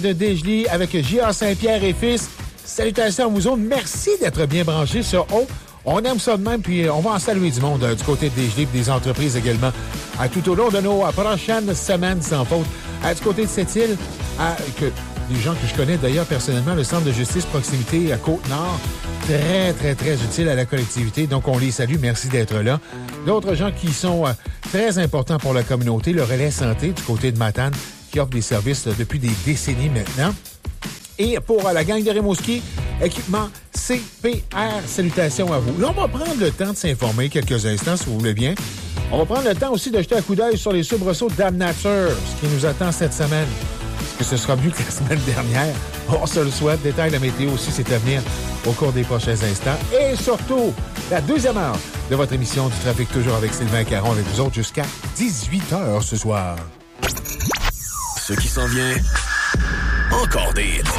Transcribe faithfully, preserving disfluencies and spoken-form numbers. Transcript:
de Desjely avec J A Saint-Pierre et Fils. Salutations à vous autres. Merci d'être bien branchés sur O. On aime ça de même, puis on va en saluer du monde euh, du côté de Desjely, des entreprises également. À tout au long de nos euh, prochaines semaines, sans faute. À, du côté de cette île, à, que, des gens que je connais d'ailleurs personnellement, le Centre de justice proximité à Côte-Nord, très, très, très utile à la collectivité. Donc, on les salue. Merci d'être là. D'autres gens qui sont euh, très importants pour la communauté, le Relais Santé du côté de Matane, qui offre des services euh, depuis des décennies maintenant. Et pour euh, la gang de Rimouski, équipement C P R, salutations à vous. Là, on va prendre le temps de s'informer quelques instants, si vous voulez bien. On va prendre le temps aussi de jeter un coup d'œil sur les soubresauts de Dame Nature, ce qui nous attend cette semaine. Est-ce que ce sera mieux que la semaine dernière? On se le souhaite. Détail de la météo aussi, c'est à venir au cours des prochains instants. Et surtout, la deuxième heure de votre émission du Trafic, toujours avec Sylvain Caron, avec vous autres jusqu'à dix-huit heures ce soir. Ce qui s'en vient, encore des hits.